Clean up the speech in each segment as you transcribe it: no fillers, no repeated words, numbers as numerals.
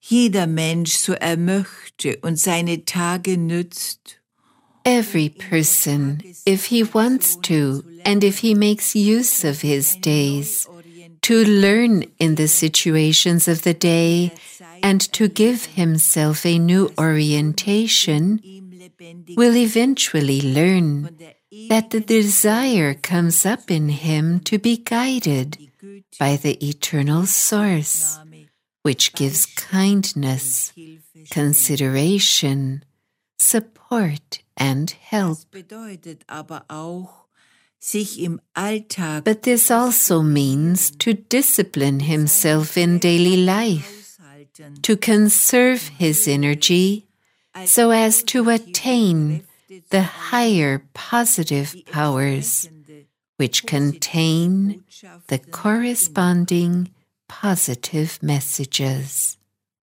jeder Mensch so er möchte und seine Tage nützt. Every person, if he wants to, and if he makes use of his days, to learn in the situations of the day and to give himself a new orientation, will eventually learn that the desire comes up in him to be guided by the eternal source, which gives kindness, consideration, support, and help. But this also means to discipline himself in daily life, to conserve his energy so as to attain the higher positive powers which contain the corresponding positive messages.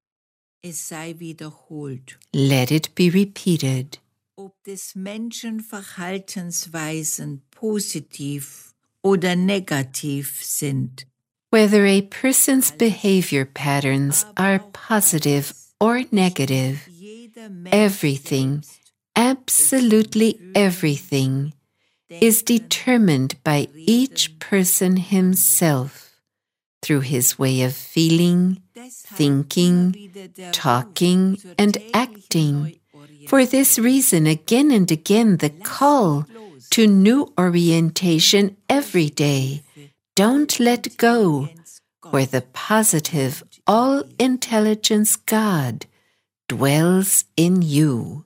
Let it be repeated. Ob des Menschen Verhaltensweisen positiv oder negativ sind. Whether a person's behavior patterns are positive or negative, everything, absolutely everything, is determined by each person himself through his way of feeling, thinking, talking, and acting. For this reason, again and again, the call to new orientation every day. Don't let go, where the positive, all-intelligence God dwells in you.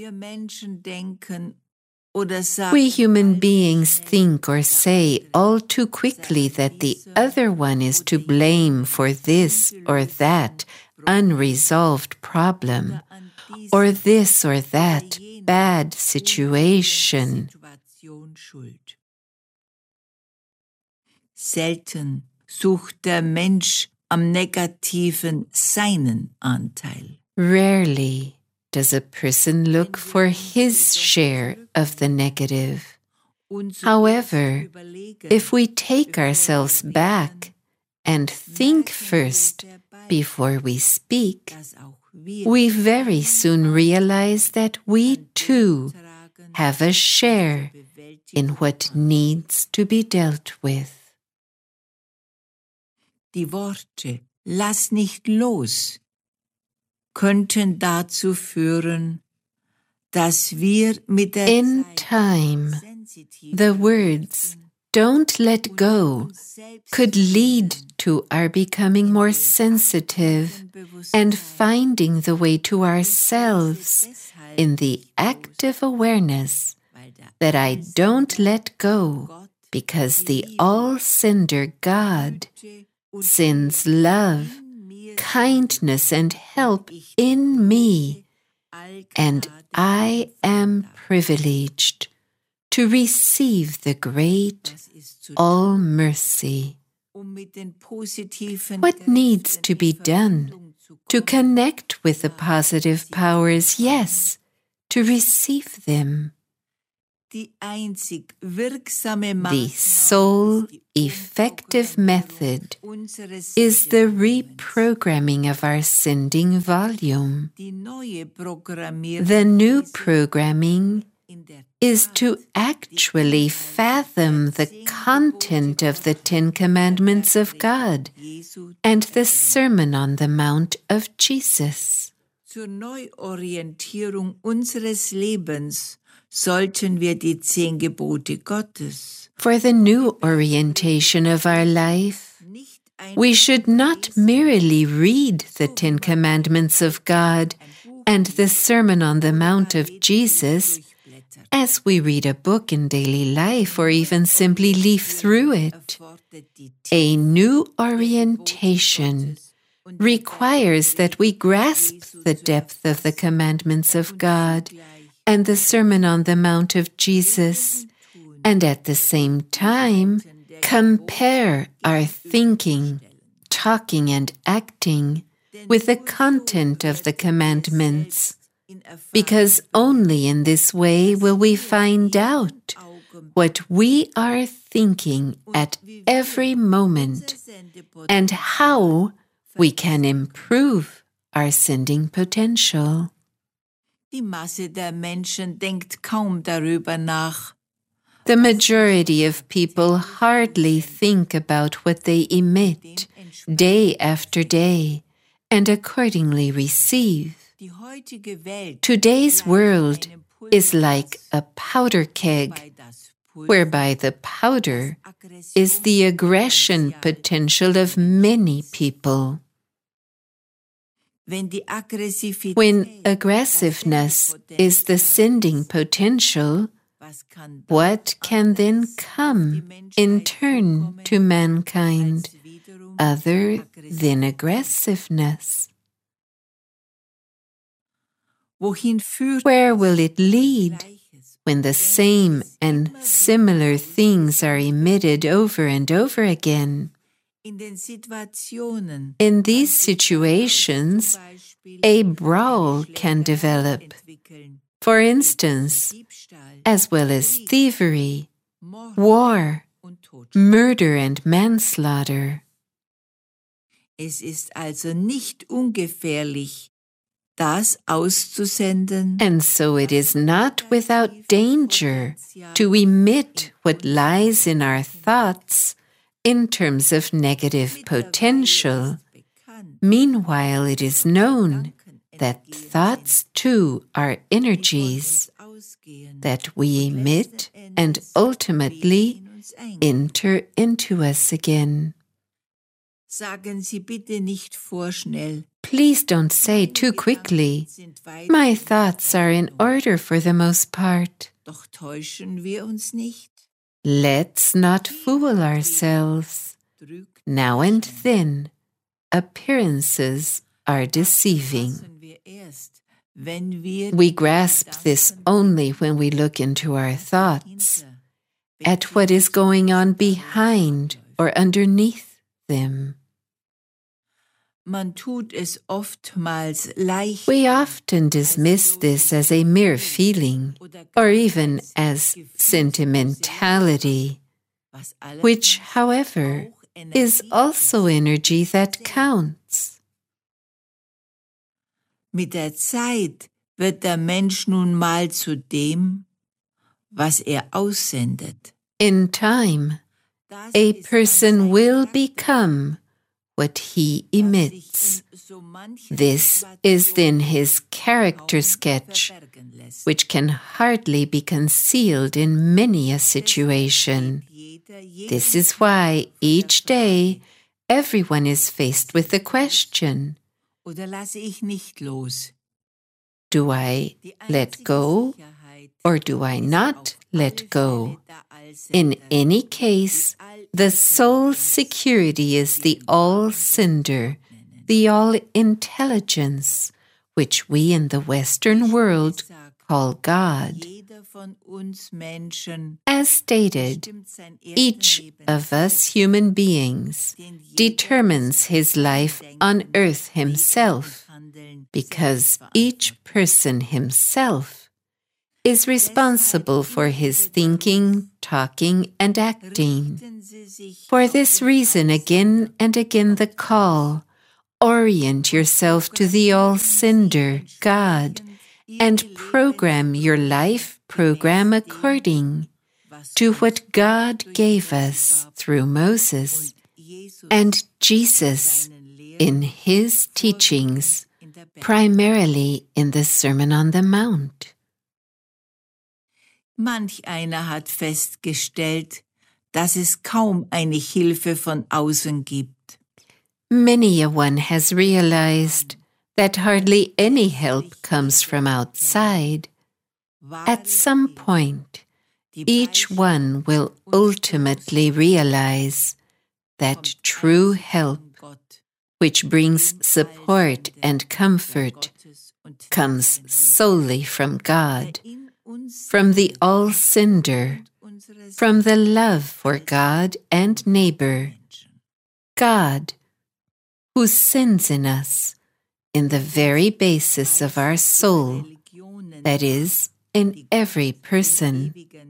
We human beings think or say all too quickly that the other one is to blame for this or that unresolved problem, or this or that bad situation. Selten sucht der Mensch am Negativen seinen Anteil. Rarely does a person look for his share of the negative. However, if we take ourselves back and think first before we speak, we very soon realize that we too have a share in what needs to be dealt with. Die Worte "Lass nicht los" könnten dazu führen, dass wir mit der In time, the words "don't let go" could lead to our becoming more sensitive and finding the way to ourselves in the active awareness that I don't let go because the all-sender God sends love, kindness, and help in me, and I am privileged to receive the great all-mercy. What needs to be done to connect with the positive powers? Yes, to receive them. The sole effective method is the reprogramming of our sending volume. The new programming is to actually fathom the content of the 10 Commandments of God and the Sermon on the Mount of Jesus. Zur Neuorientierung unseres Lebens sollten wir die 10 Gebote Gottes. For the new orientation of our life, we should not merely read the 10 Commandments of God and the Sermon on the Mount of Jesus as we read a book in daily life or even simply leaf through it. A new orientation requires that we grasp the depth of the commandments of God and the Sermon on the Mount of Jesus, and at the same time compare our thinking, talking, and acting with the content of the commandments, because only in this way will we find out what we are thinking at every moment and how we can improve our sending potential. Die Masse der Menschen denkt kaum darüber nach. The majority of people hardly think about what they emit day after day and accordingly receive. Today's world is like a powder keg, whereby the powder is the aggression potential of many people. When aggressiveness is the sending potential, what can then come in turn to mankind other than aggressiveness? Where will it lead when the same and similar things are emitted over and over again? In these situations, a brawl can develop. For instance, as well as thievery, war, murder and manslaughter. Es ist also nicht ungefährlich, das auszusenden. And so it is not without danger to emit what lies in our thoughts in terms of negative potential. Meanwhile, it is known that thoughts too are energies that we emit and ultimately enter into us again. Sagen Sie bitte nicht vorschnell. Please don't say too quickly, "My thoughts are in order for the most part." Doch täuschen wir uns nicht. Let's not fool ourselves. Now and then, appearances are deceiving. We grasp this only when we look into our thoughts, at what is going on behind or underneath them. Man tut es oftmals leicht. We often dismiss this as a mere feeling, or even as sentimentality, which, however, is also energy that counts. Mit der Zeit wird der Mensch nun mal zu dem, was aussendet. In time, a person will become what he emits. This is then his character sketch, which can hardly be concealed in many a situation. This is why each day everyone is faced with the question, Oder lasse ich nicht los? do I let go or do I not let go? In any case, the soul's security is the all-sender, the all-intelligence, which we in the Western world call God. As stated, each of us human beings determines his life on earth himself, because each person himself is responsible for his thinking, talking, and acting. For this reason, again and again the call, orient yourself to the all-sender, God, and program your life program according to what God gave us through Moses and Jesus in his teachings, primarily in the Sermon on the Mount. Manch einer hat festgestellt, dass es kaum eine Hilfe von außen gibt. Many a one has realized that hardly any help comes from outside. At some point, each one will ultimately realize that true help, which brings support and comfort, comes solely from God, from the all-sender, from the love for God and neighbor. God, who sends in us, in the very basis of our soul, that is, in every person.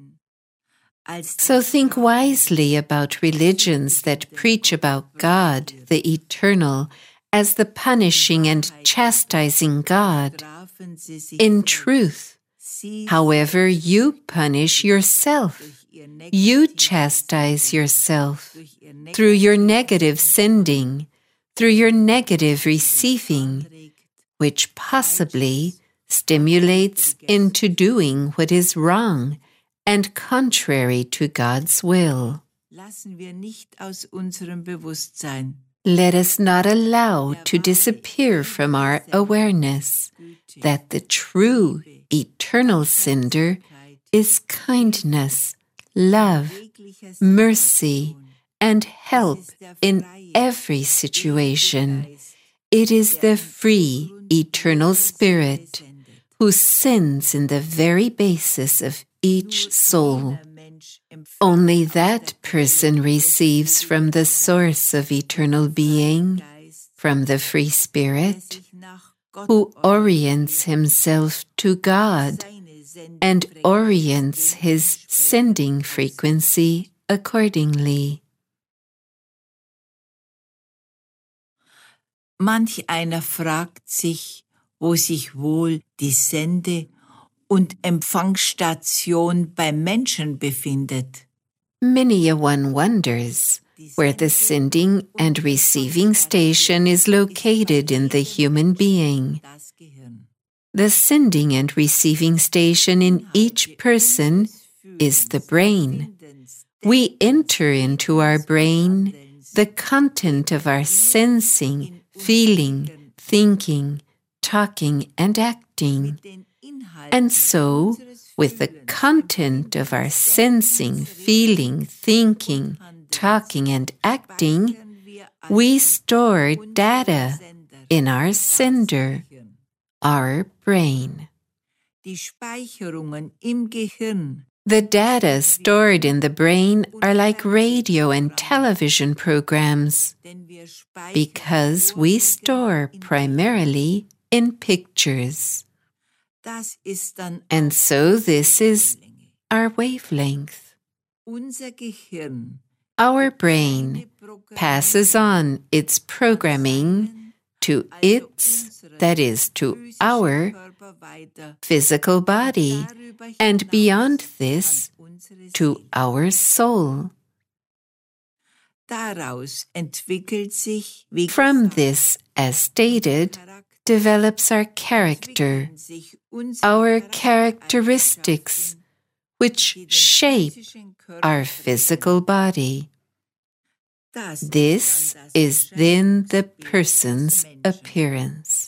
So think wisely about religions that preach about God, the eternal, as the punishing and chastising God. In truth, however, you punish yourself. You chastise yourself through your negative sending, through your negative receiving, which possibly stimulates into doing what is wrong and contrary to God's will. Let us not allow to disappear from our awareness that the true eternal sender is kindness, love, mercy, and help in every situation. It is the free, eternal Spirit who sends in the very basis of each soul. Only that person receives from the source of eternal being, from the free Spirit, who orients himself to God and orients his sending frequency accordingly. Manch einer fragt sich, wo sich wohl die Sende- und Empfangsstation beim Menschen befindet. Many a one wonders where the sending and receiving station is located in the human being. The sending and receiving station in each person is the brain. We enter into our brain the content of our sensing, feeling, thinking, talking, and acting. And so, with the content of our sensing, feeling, thinking, talking, and acting, we store data in our sender, our brain. The data stored in the brain are like radio and television programs, because we store primarily in pictures. And so this is our wavelength. Our brain passes on its programming to its, that is, to our physical body, and beyond this, to our soul. From this, as stated, develops our character, our characteristics, which shape our physical body. This is then the person's appearance.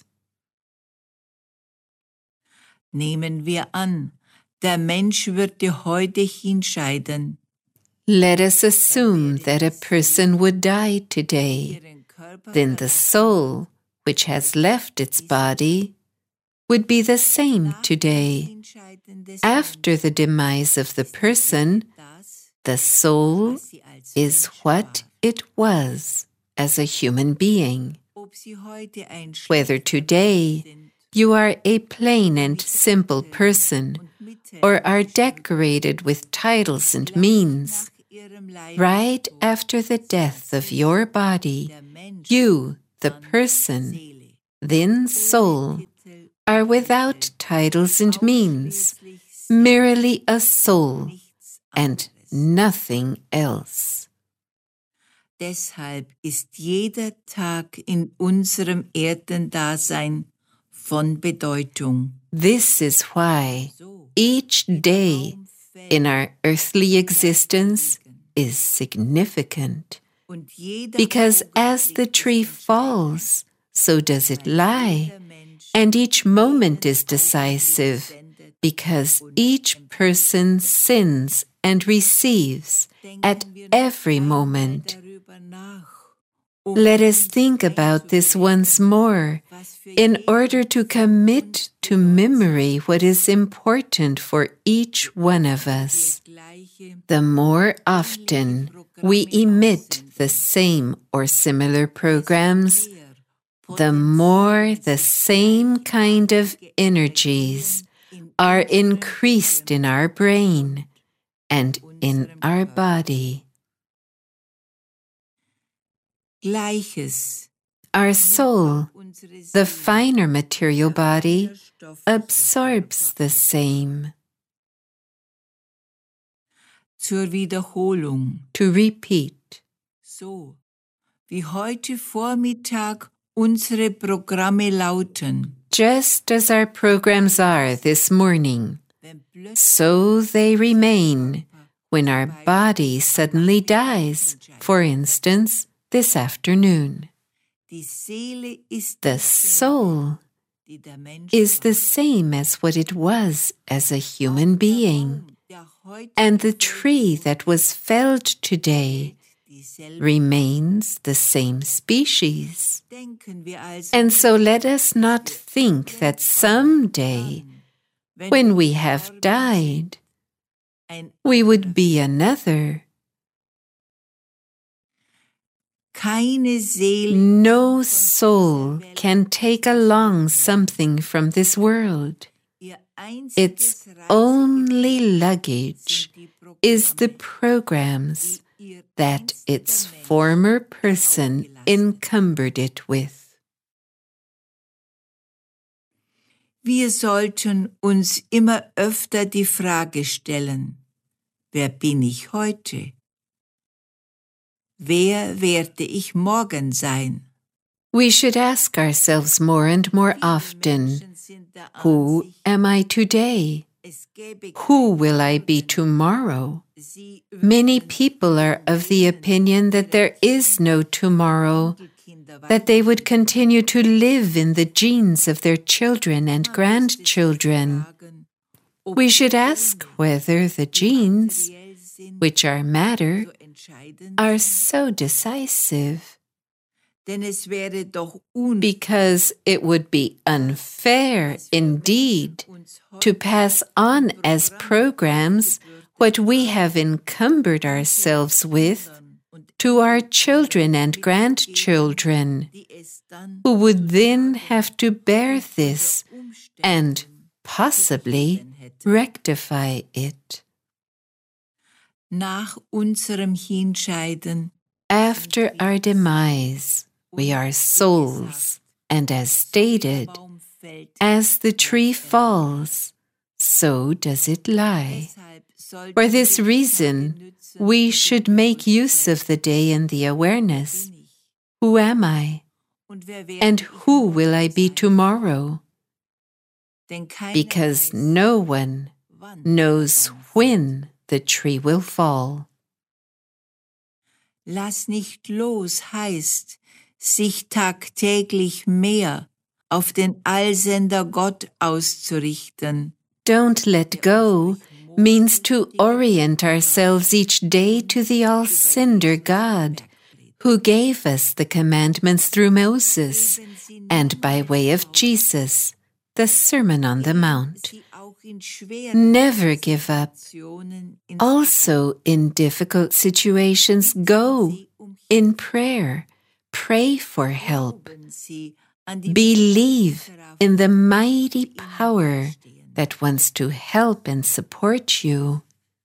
Nehmen wir an, der Mensch würde heute hinscheiden. Let us assume that a person would die today. Then the soul, which has left its body, would be the same today. After the demise of the person, the soul is what it was as a human being. Whether today you are a plain and simple person, or are decorated with titles and means, right after the death of your body, you, the person, then soul, are without titles and means, merely a soul and nothing else. Deshalb ist jeder Tag in unserem Erdendasein von Bedeutung. This is why each day in our earthly existence is significant, because as the tree falls, so does it lie, and each moment is decisive, because each person sins and receives at every moment. Let us think about this once more, in order to commit to memory what is important for each one of us. The more often we emit the same or similar programs, the more the same kind of energies are increased in our brain and in our body. Gleiches. Our soul, the finer material body, absorbs the same. Zur Wiederholung. To repeat. So, wie heute Vormittag unsere Programme lauten. Just as our programs are this morning, so they remain when our body suddenly dies, for instance, this afternoon. The soul is the same as what it was as a human being, and the tree that was felled today remains the same species. And so let us not think that someday, when we have died, we would be another. No soul can take along something from this world. Its only luggage is the programs that its former person encumbered it with. Wir sollten uns immer öfter die Frage stellen: Wer bin ich heute? Wer werde ich morgen sein? We should ask ourselves more and more often, who am I today? Who will I be tomorrow? Many people are of the opinion that there is no tomorrow, that they would continue to live in the genes of their children and grandchildren. We should ask whether the genes, which are matter, are so decisive. Because it would be unfair indeed to pass on as programs what we have encumbered ourselves with to our children and grandchildren, who would then have to bear this and possibly rectify it. Nach unserem Hinscheiden, after our demise, we are souls, and as stated, as the tree falls, so does it lie. For this reason, we should make use of the day in the awareness, who am I? And who will I be tomorrow? Because no one knows when the tree will fall. Lass nicht los heißt, sich tagtäglich mehr auf den Allsender Gott auszurichten. Don't let go means to orient ourselves each day to the all-sender God, who gave us the commandments through Moses, and by way of Jesus, the Sermon on the Mount. Never give up. Also, in difficult situations, go in prayer. Pray for help. Believe in the mighty power that wants to help and support you.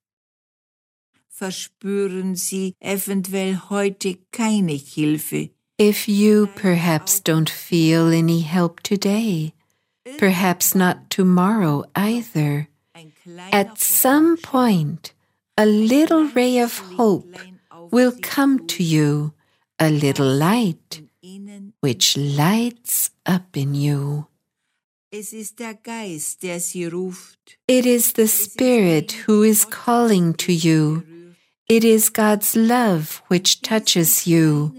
Verspüren Sie eventuell heute keine Hilfe. If you perhaps don't feel any help today, perhaps not tomorrow either, at some point, a little ray of hope will come to you, a little light, which lights up in you. Es ist der Geist, der Sie ruft. It is the Spirit who is calling to you. It is God's love which touches you.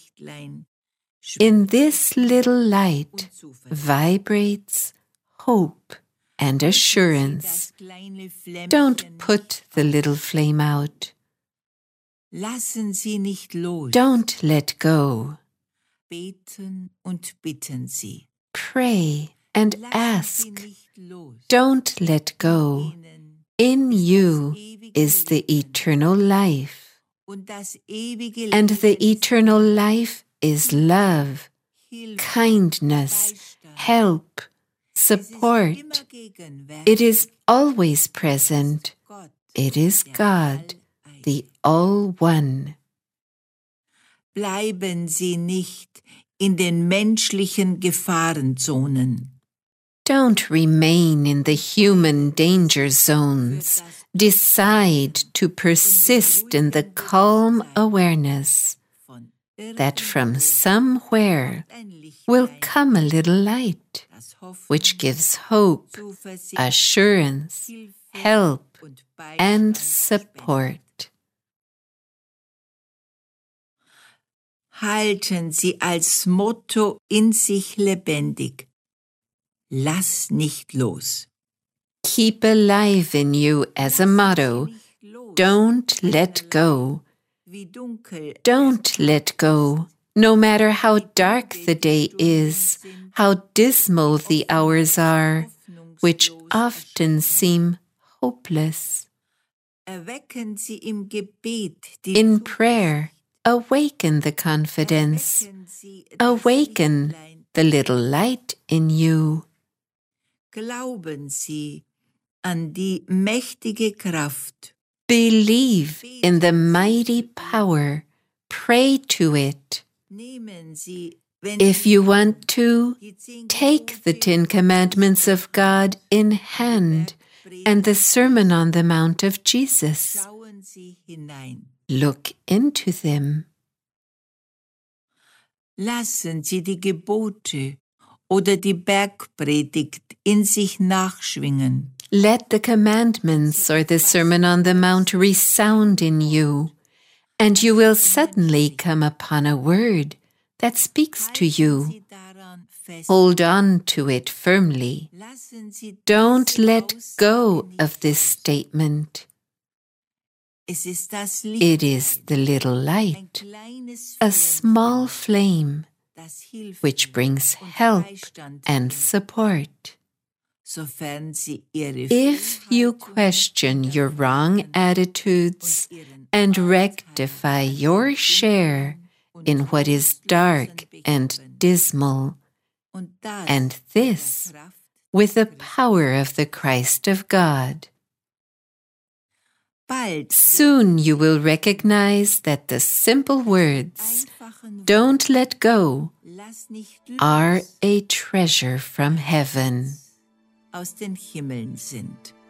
In this little light vibrates hope and assurance. Don't put the little flame out. Lassen Sie nicht los. Don't let go. Beten und bitten Sie. Pray and ask. Don't let go. In you is the eternal life. And the eternal life is love, kindness, help, support. It is always present. It is God, the All-One. Bleiben Sie nicht in den menschlichen Gefahrenzonen. Don't remain in the human danger zones. Decide to persist in the calm awareness that from somewhere will come a little light, which gives hope, assurance, help, and support. Halten Sie als Motto in sich lebendig: Lass nicht los. Keep alive in you as a motto: don't let go. Don't let go, no matter how dark the day is, how dismal the hours are, which often seem hopeless. In prayer, awaken the confidence. Awaken the little light in you. Glauben Sie an die mächtige Kraft. Believe in the mighty power. Pray to it. If you want to, take the 10 Commandments of God in hand and the Sermon on the Mount of Jesus. Look into them. Lassen Sie die Gebote oder die Bergpredigt in sich nachschwingen. Let the commandments or the Sermon on the Mount resound in you, and you will suddenly come upon a word that speaks to you. Hold on to it firmly. Don't let go of this statement. It is the little light, a small flame, which brings help and support. If you question your wrong attitudes and rectify your share in what is dark and dismal, and this with the power of the Christ of God, soon you will recognize that the simple words, "Don't let go," are a treasure from heaven. Aus den Himmeln sind.